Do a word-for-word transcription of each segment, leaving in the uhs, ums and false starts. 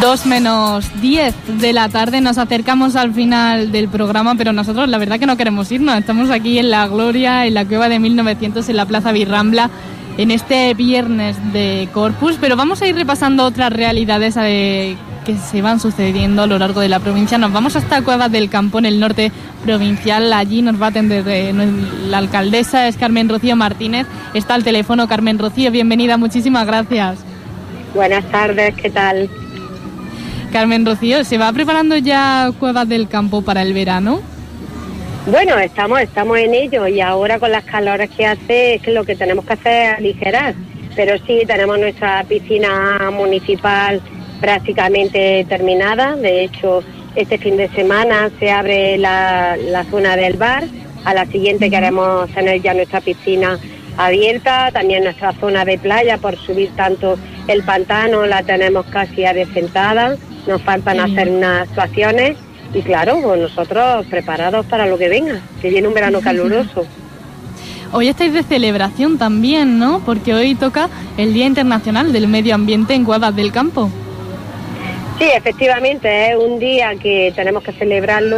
Dos menos diez de la tarde, nos acercamos al final del programa, pero nosotros la verdad que no queremos irnos. Estamos aquí en La Gloria, en la Cueva de mil novecientos, en la Plaza Birrambla, en este viernes de Corpus, pero vamos a ir repasando otras realidades eh, que se van sucediendo a lo largo de la provincia. Nos vamos hasta Cuevas del Campo, en el norte provincial. Allí nos va a atender eh, la alcaldesa, es Carmen Rocío Martínez. Está al teléfono. Carmen Rocío, bienvenida, muchísimas gracias. Buenas tardes, ¿qué tal? Carmen Rocío, ¿se va preparando ya Cuevas del Campo para el verano? Bueno, estamos estamos en ello, y ahora con las calores que hace, es que lo que tenemos que hacer es aligerar. Pero sí, tenemos nuestra piscina municipal prácticamente terminada. De hecho, este fin de semana se abre la, la zona del bar. A la siguiente queremos tener ya nuestra piscina abierta. También nuestra zona de playa, por subir tanto el pantano, la tenemos casi adecentada. Nos faltan sí. hacer unas actuaciones y claro, pues nosotros preparados para lo que venga, que viene un verano caluroso. Hoy estáis de celebración también, ¿no? Porque hoy toca el Día Internacional del Medio Ambiente en Cuevas del Campo. Sí, efectivamente, es un día que tenemos que celebrarlo,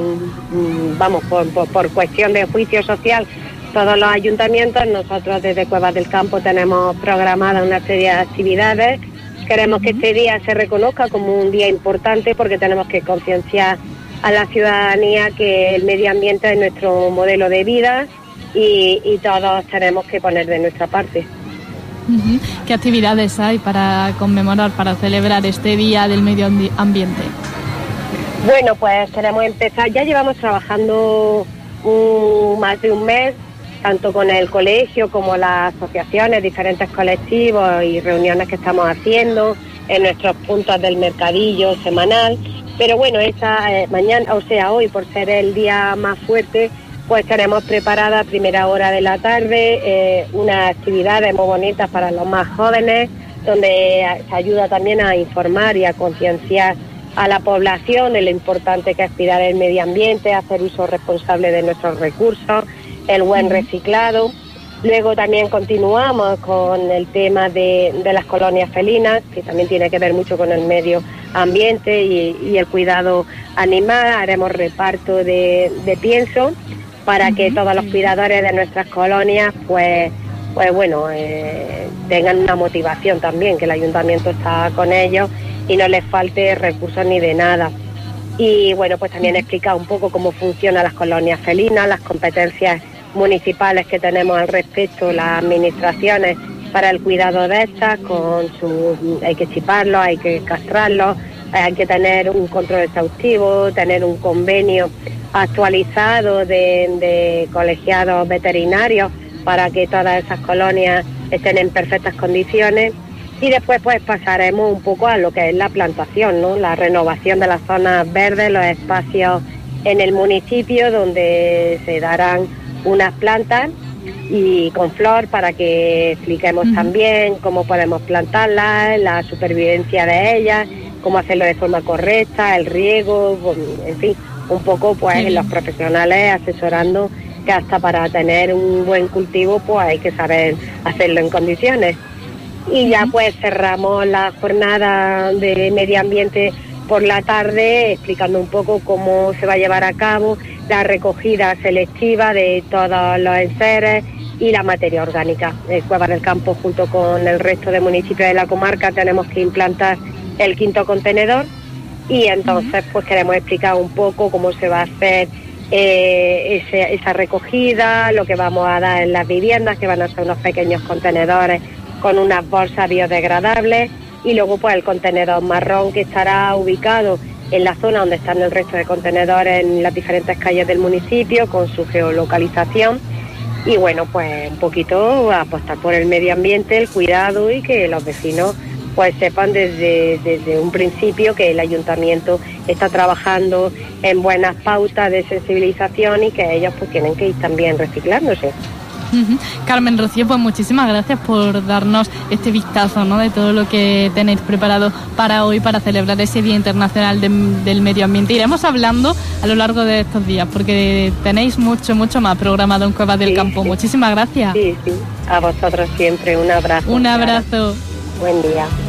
um, vamos, por, por, por cuestión de juicio social. Todos los ayuntamientos, nosotros desde Cuevas del Campo tenemos programada una serie de actividades. Queremos que este día se reconozca como un día importante porque tenemos que concienciar a la ciudadanía que el medio ambiente es nuestro modelo de vida y, y todos tenemos que poner de nuestra parte. Uh-huh. ¿Qué actividades hay para conmemorar, para celebrar este Día del Medio Ambiente? Bueno, pues queremos empezar, ya llevamos trabajando un, más de un mes, tanto con el colegio como las asociaciones, diferentes colectivos y reuniones que estamos haciendo en nuestros puntos del mercadillo semanal. Pero bueno, esta eh, mañana, o sea, hoy, por ser el día más fuerte, pues tenemos preparada a primera hora de la tarde eh, unas actividades muy bonitas para los más jóvenes, donde se ayuda también a informar y a concienciar a la población de lo importante que es cuidar el medio ambiente, hacer uso responsable de nuestros recursos, el buen reciclado. Luego también continuamos con el tema de, de las colonias felinas, que también tiene que ver mucho con el medio ambiente y, y el cuidado animal. Haremos reparto de, de pienso para que todos los cuidadores de nuestras colonias pues, pues bueno, eh, tengan una motivación también, que el ayuntamiento está con ellos y no les falte recursos ni de nada. Y bueno, pues también explicar un poco cómo funcionan las colonias felinas, las competencias municipales que tenemos al respecto, las administraciones para el cuidado de estas, con su, hay que chiparlos, hay que castrarlos, hay que tener un control exhaustivo, tener un convenio actualizado de, de colegiados veterinarios para que todas esas colonias estén en perfectas condiciones. Y después pues pasaremos un poco a lo que es la plantación, ¿no? La renovación de las zonas verdes, los espacios en el municipio donde se darán unas plantas y con flor para que expliquemos uh-huh. también cómo podemos plantarlas, la supervivencia de ellas, cómo hacerlo de forma correcta, el riego, en fin, un poco pues sí. los profesionales asesorando que hasta para tener un buen cultivo pues hay que saber hacerlo en condiciones. Y ya pues cerramos la jornada de medio ambiente por la tarde explicando un poco cómo se va a llevar a cabo la recogida selectiva de todos los enseres y la materia orgánica. En Cuevas del Campo, junto con el resto de municipios de la comarca, tenemos que implantar el quinto contenedor y entonces pues queremos explicar un poco cómo se va a hacer eh, ese, esa recogida, lo que vamos a dar en las viviendas, que van a ser unos pequeños contenedores con unas bolsas biodegradables, y luego pues el contenedor marrón que estará ubicado en la zona donde están el resto de contenedores en las diferentes calles del municipio con su geolocalización. Y bueno, pues un poquito apostar por el medio ambiente, el cuidado, y que los vecinos pues sepan desde, desde un principio que el ayuntamiento está trabajando en buenas pautas de sensibilización y que ellos pues tienen que ir también reciclándose. Uh-huh. Carmen Rocío, pues muchísimas gracias por darnos este vistazo, ¿no?, de todo lo que tenéis preparado para hoy, para celebrar ese Día Internacional de, del Medio Ambiente. Iremos hablando a lo largo de estos días, porque tenéis mucho, mucho más programado en Cuevas del sí, Campo. Sí. Muchísimas gracias. Sí, sí, a vosotros siempre, un abrazo. Un abrazo. Buen día.